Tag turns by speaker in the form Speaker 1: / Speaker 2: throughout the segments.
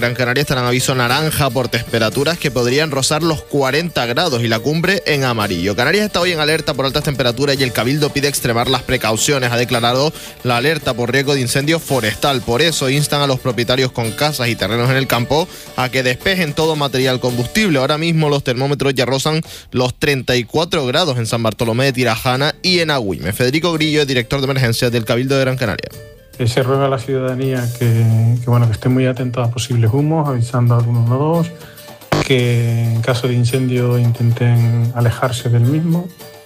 Speaker 1: Gran Canaria estará en aviso naranja por temperaturas que podrían rozar los 40 grados y la cumbre en amarillo. Canarias está hoy en alerta por altas temperaturas y el Cabildo pide extremar las precauciones. Ha declarado la alerta por riesgo de incendio forestal. Por eso instan a los propietarios con casas y terrenos en el campo a que despejen todo material combustible. Ahora mismo los termómetros ya rozan los 34 grados en San Bartolomé de Tirajana y en Agüime. Federico Grillo, director de emergencias del Cabildo de Gran Canaria.
Speaker 2: Se ruega a la ciudadanía que esté muy atenta a posibles humos, avisando al 112, que en caso de incendio intenten alejarse del mismo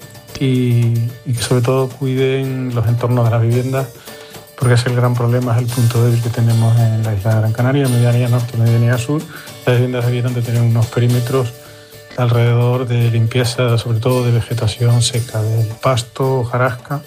Speaker 2: y que sobre todo cuiden los entornos de las viviendas, porque es el gran problema, es el punto débil que tenemos en la isla de Gran Canaria, medianía norte, medianía sur. Las viviendas debieran de tener unos perímetros alrededor de limpieza, sobre todo de vegetación seca, del pasto, hojarasca.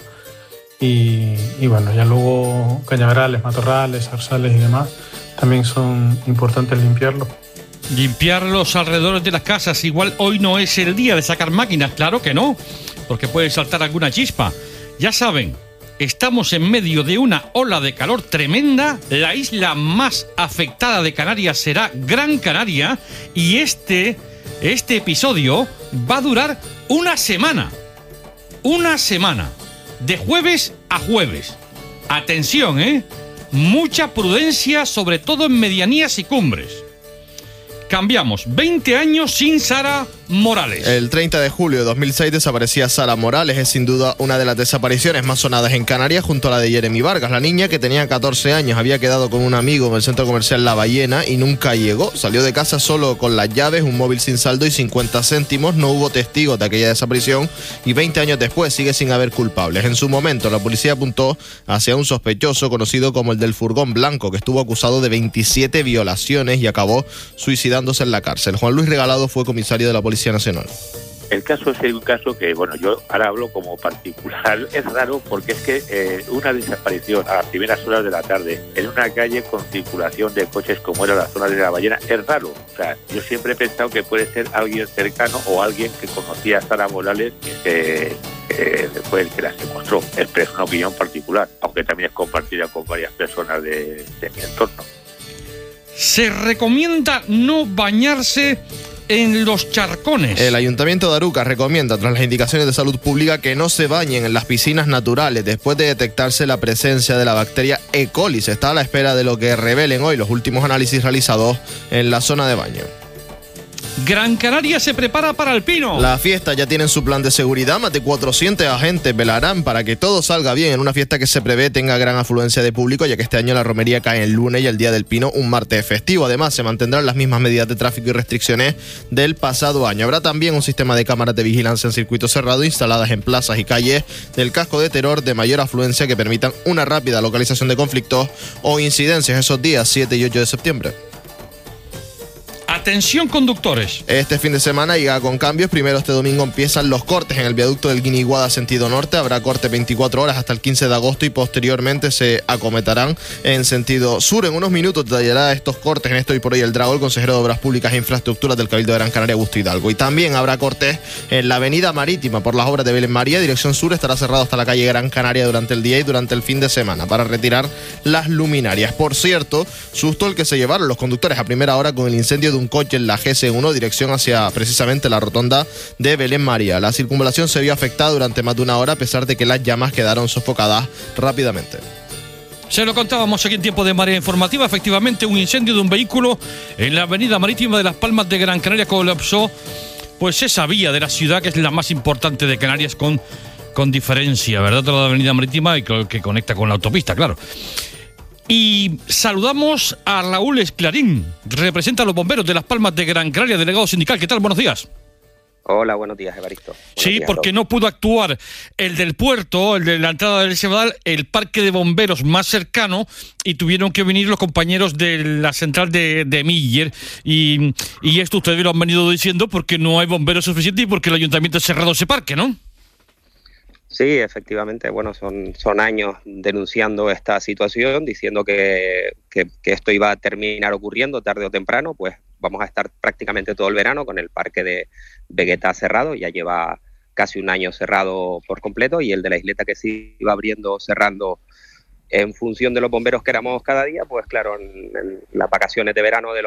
Speaker 2: Y bueno, ya luego cañaverales, matorrales, zarzales y demás, también son importantes limpiarlos.
Speaker 3: Limpiar los alrededores de las casas. Igual hoy no es el día de sacar máquinas, claro que no, porque puede saltar alguna chispa. Ya saben, estamos en medio de una ola de calor tremenda. La isla más afectada de Canarias será Gran Canaria y este episodio va a durar una semana. Una semana. De jueves a jueves. Atención, mucha prudencia, sobre todo en medianías y cumbres. Cambiamos. 20 años sin Sara Morales.
Speaker 1: El 30 de julio de 2006 desaparecía Sara Morales. Es sin duda una de las desapariciones más sonadas en Canarias, junto a la de Jeremy Vargas. La niña, que tenía 14 años, había quedado con un amigo en el centro comercial La Ballena y nunca llegó. Salió de casa solo con las llaves, un móvil sin saldo y 50 céntimos. No hubo testigos de aquella desaparición y 20 años después sigue sin haber culpables. En su momento, la policía apuntó hacia un sospechoso conocido como el del furgón blanco, que estuvo acusado de 27 violaciones y acabó suicidándose en la cárcel. Juan Luis Regalado fue comisario de la Policía Nacional.
Speaker 4: El caso es un caso que, yo ahora hablo como particular. Es raro porque es que una desaparición a las primeras horas de la tarde en una calle con circulación de coches como era la zona de La Ballena es raro. O sea, yo siempre he pensado que puede ser alguien cercano o alguien que conocía a Sara Morales que fue el que las demostró. Es una opinión particular, aunque también es compartida con varias personas de mi entorno.
Speaker 3: Se recomienda no bañarse en los charcones.
Speaker 1: El Ayuntamiento de Arucas recomienda, tras las indicaciones de salud pública, que no se bañen en las piscinas naturales después de detectarse la presencia de la bacteria E. coli. Se está a la espera de lo que revelen hoy los últimos análisis realizados en la zona de baño.
Speaker 3: Gran Canaria se prepara para el Pino.
Speaker 1: La fiesta ya tiene su plan de seguridad. Más de 400 agentes velarán para que todo salga bien en una fiesta que se prevé tenga gran afluencia de público, ya que este año la romería cae el lunes y el Día del Pino un martes festivo. Además, se mantendrán las mismas medidas de tráfico y restricciones del pasado año. Habrá también un sistema de cámaras de vigilancia en circuito cerrado instaladas en plazas y calles del casco de Teror de mayor afluencia que permitan una rápida localización de conflictos o incidencias esos días 7 y 8 de septiembre.
Speaker 3: Atención, conductores.
Speaker 1: Este fin de semana llega con cambios. Primero, este domingo empiezan los cortes en el viaducto del Guiniguada sentido norte. Habrá corte 24 horas hasta el 15 de agosto y posteriormente se acometerán en sentido sur. En unos minutos detallará estos cortes en Esto y por hoy el Drago, el consejero de Obras Públicas e Infraestructuras del Cabildo de Gran Canaria, Augusto Hidalgo. Y también habrá cortes en la avenida Marítima por las obras de Belén María. Dirección sur estará cerrado hasta la calle Gran Canaria durante el día y durante el fin de semana para retirar las luminarias. Por cierto, susto el que se llevaron los conductores a primera hora con el incendio de un coche en la GS1, dirección hacia precisamente la rotonda de Belén María. La circunvalación se vio afectada durante más de una hora, a pesar de que las llamas quedaron sofocadas rápidamente.
Speaker 3: Se lo contábamos aquí en tiempo de Marea Informativa. Efectivamente, un incendio de un vehículo en la avenida Marítima de Las Palmas de Gran Canaria colapsó pues esa vía de la ciudad, que es la más importante de Canarias con diferencia, ¿verdad? Toda la avenida Marítima y que conecta con la autopista, claro. Y saludamos a Raúl Esclarín, representa a los bomberos de Las Palmas de Gran Canaria, delegado sindical. ¿Qué tal? Buenos días.
Speaker 5: Hola, buenos días, Evaristo.
Speaker 3: Sí, porque no pudo actuar el del puerto, el de la entrada del Cebadal, el parque de bomberos más cercano, y tuvieron que venir los compañeros de la central de Miller. Y esto ustedes lo han venido diciendo porque no hay bomberos suficientes y porque el ayuntamiento ha cerrado ese parque, ¿no?
Speaker 5: Sí, efectivamente, bueno, son años denunciando esta situación, diciendo que esto iba a terminar ocurriendo tarde o temprano. Pues vamos a estar prácticamente todo el verano con el parque de Vegueta cerrado. Ya lleva casi un año cerrado por completo, y el de la isleta que se iba abriendo, cerrando en función de los bomberos que éramos cada día, pues claro, en las vacaciones de verano de los